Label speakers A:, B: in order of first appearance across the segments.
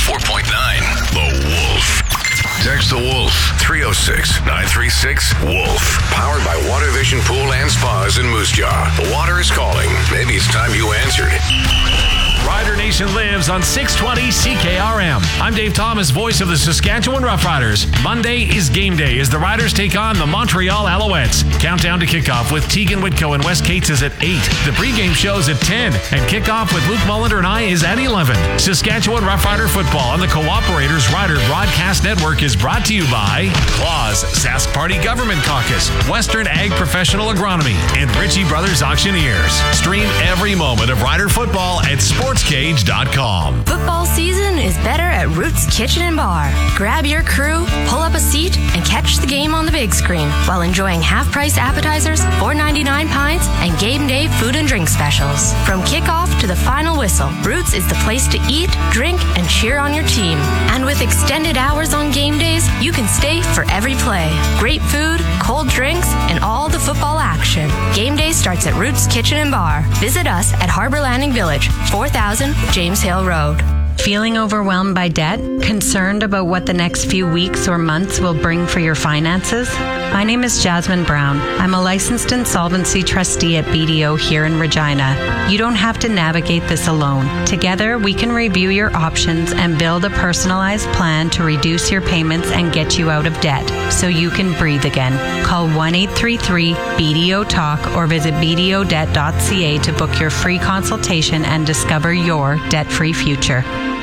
A: 94.9 The Wolf. Text the Wolf 306-936-WOLF. Powered by Water Vision Pool and Spas in Moose Jaw. The water is calling. Maybe it's time you answered.
B: Rider Nation lives on 620 CKRM. I'm Dave Thomas, voice of the Saskatchewan Roughriders. Monday is game day as the Riders take on the Montreal Alouettes. Countdown to kickoff with Tegan Whitco and Wes Cates is at 8. The pregame show is at 10. And kickoff with Luke Mullender and I is at 11. Saskatchewan Roughrider football on the Cooperators Rider Broadcast Network is brought to you by Claus, Sask Party Government Caucus, Western Ag Professional Agronomy, and Ritchie Brothers Auctioneers. Stream every moment of Rider football at sportscage.com.
C: Football season is better at Roots Kitchen and Bar. Grab your crew, pull up a seat, and catch the game on the big screen while enjoying half-price appetizers, $4.99 pints, and game day food and drink specials. From kickoff to the final whistle, Roots is the place to eat, drink, and cheer on your team. And with extended hours on game days, you can stay for every play. Great food, cold drinks, and all the football action. Game day starts at Roots Kitchen and Bar. Visit us at Harbor Landing Village, 4000 James Hill Road.
D: Feeling overwhelmed by debt? Concerned about what the next few weeks or months will bring for your finances? My name is Jasmine Brown. I'm a licensed insolvency trustee at BDO here in Regina. You don't have to navigate this alone. Together, we can review your options and build a personalized plan to reduce your payments and get you out of debt so you can breathe again. Call 1-833-BDO-TALK or visit bdodebt.ca to book your free consultation and discover your debt-free future.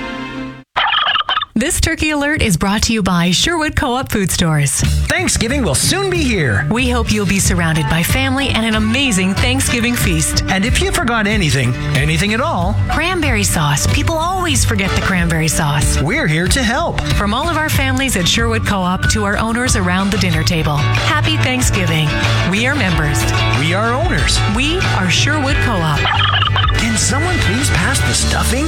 E: This Turkey Alert is brought to you by Sherwood Co-op Food Stores.
F: Thanksgiving will soon be here.
E: We hope you'll be surrounded by family and an amazing Thanksgiving feast.
F: And if you forgot anything at all,
E: Cranberry sauce. People always forget the cranberry sauce.
F: we're here to help.
E: From all of our families at Sherwood Co-op to our owners around the dinner table, happy Thanksgiving. We are members.
F: We are owners.
E: We are Sherwood Co-op.
F: Can someone please pass the stuffing?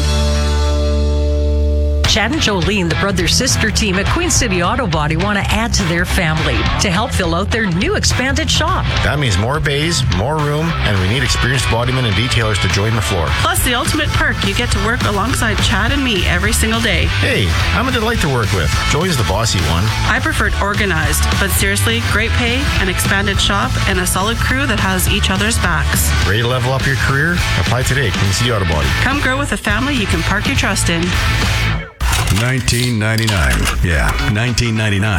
G: Chad and Jolene, the brother-sister team at Queen City Auto Body, want to add to their family to help fill out their new expanded shop.
H: That means more bays, more room, and we need experienced bodymen and detailers to join the floor.
I: Plus the ultimate perk, you get to work alongside Chad and me every single day.
H: Hey, I'm a delight to work with. Joey's the bossy one.
I: I preferred organized, but seriously, great pay, an expanded shop, and a solid crew that has each other's backs.
H: Ready to level up your career? Apply today, Queen City Auto Body.
I: Come grow with a family you can park your trust in.
A: 1999. Yeah, 1999.